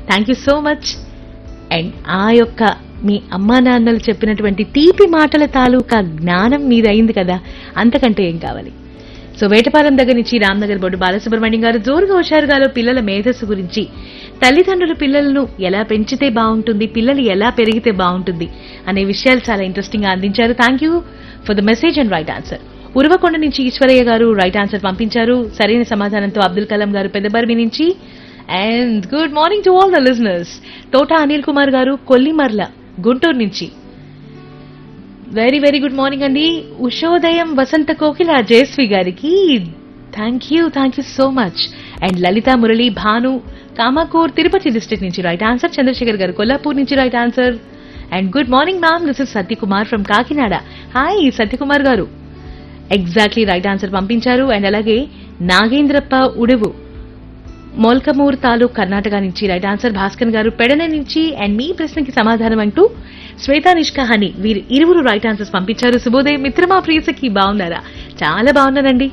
Thank you so much. And ఆ యొక్క మీ అమ్మా నాన్నలు చెప్పినటువంటి తీపి మాటల తాలూకా జ్ఞానం మీదయింది కదా, అంతకంటే ఏం కావాలి. సో వేటపాలెం దగ్గర నుంచి రామ్నగర్ బోర్డు బాలసుబ్రహ్మణ్యం గారు జోరుగా హుషారుగాలో పిల్లల మేధస్సు గురించి, తల్లిదండ్రులు పిల్లలను ఎలా పెంచితే బాగుంటుంది, పిల్లలు ఎలా పెరిగితే బాగుంటుంది అనే విషయాలు చాలా ఇంట్రెస్టింగ్ గా అందించారు. Thank you for the message and right answer. Uravakonda నుంచి ఈశ్వరయ్య గారు రైట్ ఆన్సర్ పంపించారు. సరైన సమాధానంతో అబ్దుల్ కలాం గారు పెద్దబర్మి నుంచి. And good morning to all the listeners. Thota Anil Kumar గారు కొల్లిమర్ల గుంటూరు నుంచి వెరీ వెరీ గుడ్ మార్నింగ్ అండి. ఉషోదయం వసంత కోకిల జయశ్రీ గారికి thank you so much. And Lalitha Murali Bhanu కామాకూర్ Tirupati district నుంచి రైట్ ఆన్సర్. చంద్రశేఖర్ గారు కొల్లాపూర్ నుంచి right answer. And good morning ma'am, this is Satyakumar from Kakinada. Hi Satyakumar గారు, ఎగ్జాక్ట్లీ రైట్ ఆన్సర్ పంపించారు. And అలాగే నాగేంద్రప్ప ఉడువు మోల్కమూర్ తాలూక్ కర్ణాటక నుంచి రైట్ ఆన్సర్. భాస్కర్ గారు పెడన నుంచి. అండ్ మీ ప్రశ్నకి సమాధానం అంటూ శ్వేతా నిష్కాహని వీరు ఇరువురు రైట్ ఆన్సర్స్ పంపించారు. శుభోదయం మిత్రమా ప్రియసకి, బాగున్నారా? చాలా బాగున్నానండి.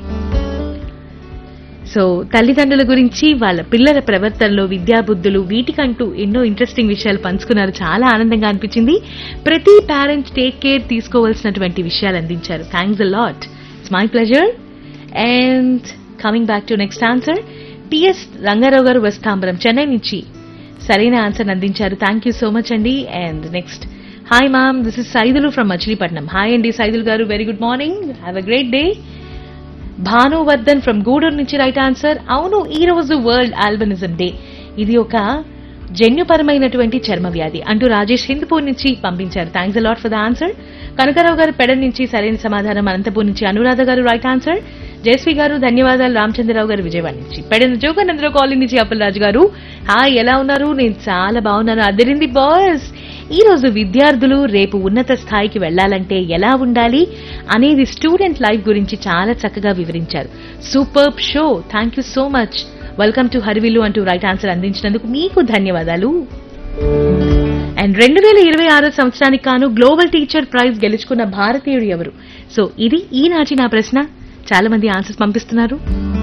సో తల్లిదండ్రుల గురించి, వాళ్ళ పిల్లల ప్రవర్తనలో విద్యాబుద్ధులు, వీటికంటూ ఎన్నో ఇంట్రెస్టింగ్ విషయాలు పంచుకున్నారు. చాలా ఆనందంగా అనిపించింది. ప్రతి పేరెంట్ టేక్ కేర్ తీసుకోవాల్సినటువంటి విషయాలు అందించారు. Thanks a lot, it's my pleasure. And coming back to next answer, TS Rangarao గారు వెస్తాంబరం చెన్నై నుంచి సరైన ఆన్సర్ అందించారు. థ్యాంక్ యూ సో మచ్ అండి. And next, hi ma'am, this is Saidulu from Machilipatnam. Hi అండి సైదులు గారు, very good morning, have a great day. Bhanuvardhan from Gudur నుంచి right answer. అవును, ఈ రోజు వరల్డ్ ఆల్బనిజం డే. ఇది ఒక జన్యుపరమైనటువంటి చర్మ వ్యాధి అంటూ రాజేష్ హిందూపూర్ నుంచి పంపించారు. Thanks a lot for the answer. Kanakarao గారు పెడ నుంచి సరైన సమాధానం. అనంతపూర్ నుంచి అనురాధ గారు రైట్ ఆన్సర్. జయశ్రీ గారు ధన్యవాదాలు. రామచంద్రరావు గారు విజయవాడ నుంచి. పెడన జోగానందరావు కాలనీ నుంచి అప్పలరాజు గారు, హాయ్ ఎలా ఉన్నారు? నేను చాలా బాగున్నాను. అదిరింది బాస్. ఈ రోజు విద్యార్థులు రేపు ఉన్నత స్థాయికి వెళ్లాలంటే ఎలా ఉండాలి అనేది స్టూడెంట్ లైఫ్ గురించి చాలా చక్కగా వివరించారు. Superb show, thank you so much. Welcome to హరివిల్లు అంటూ రైట్ ఆన్సర్ అందించినందుకు మీకు ధన్యవాదాలు. అండ్ 2026 సంవత్సరానికి కాను గ్లోబల్ టీచర్ ప్రైజ్ గెలుచుకున్న భారతీయుడు ఎవరు? సో ఇది ఈనాటి నా ప్రశ్న. చాలా మంది ఆన్సర్స్ పంపిస్తున్నారు.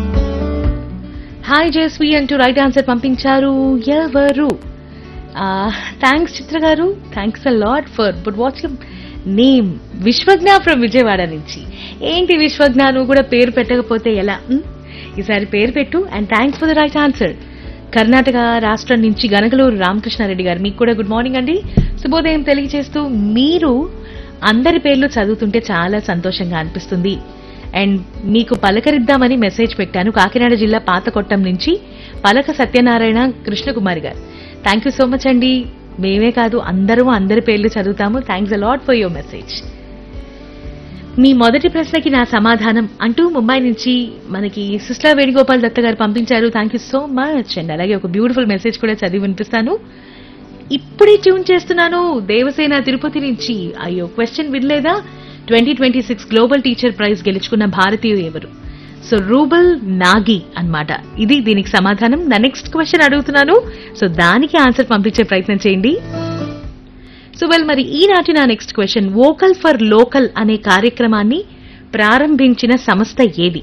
హాయ్ జయశ్రీ అంటూ రైట్ ఆన్సర్ పంపించారు. ఎవరు? థ్యాంక్స్ చిత్ర గారు, thanks a lot for. But what's your name? Vishwagna from Vijayawada నుంచి. ఏంటి విశ్వజ్ఞ, నువ్వు కూడా పేరు పెట్టకపోతే ఎలా? ఈసారి పేరు పెట్టు. And thanks for the right answer. Karnataka రాష్ట్రం నుంచి గనగలూరు రామకృష్ణారెడ్డి గారు, మీకు కూడా గుడ్ మార్నింగ్ అండి. శుభోదయం తెలియజేస్తూ, మీరు అందరి పేర్లు చదువుతుంటే చాలా సంతోషంగా అనిపిస్తుంది. అండ్ మీకు పలకరిద్దామని మెసేజ్ పెట్టాను. కాకినాడ జిల్లా పాతకొట్టం నుంచి పలక సత్యనారాయణ కృష్ణకుమారి గారు. థ్యాంక్ యూ సో మచ్ అండి. మేమే కాదు, అందరి పేర్లు చదువుతాము. Thanks a lot for your message. మీ మొదటి ప్రశ్నకి నా సమాధానం అంటూ ముంబై నుంచి మనకి సిస్టర్ వేణుగోపాల్ దత్త గారు పంపించారు. Thank you so much. And అలాగే ఒక బ్యూటిఫుల్ మెసేజ్ కూడా చదివి వినిపిస్తాను. ఇప్పుడే ట్యూన్ చేస్తున్నాను దేవసేన తిరుపతి నుంచి. అయ్యో, క్వశ్చన్ వినలేదా? 2026 గ్లోబల్ టీచర్ ప్రైజ్ గెలుచుకున్న భారతీయుడు ఎవరు? సో రూబల్ నాగి అన్నమాట. ఇది దీనికి సమాధానం. నా నెక్స్ట్ క్వశ్చన్ అడుగుతున్నాను, సో దానికి ఆన్సర్ పంపించే ప్రయత్నం చేయండి. సో మరి ఈనాటి నా next question, vocal for local అనే కార్యక్రమాన్ని ప్రారంభించిన సంస్థ ఏది?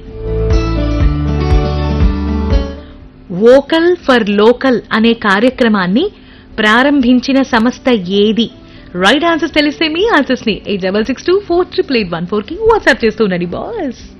వోకల్ ఫర్ లోకల్ అనే కార్యక్రమాన్ని ప్రారంభించిన సంస్థ ఏది? రైట్ ఆన్సర్స్ తెలిస్తే మీ ఆన్సర్స్ ని 8662488814 కి వాట్సాప్ చేస్తూ ఉండండి బాస్.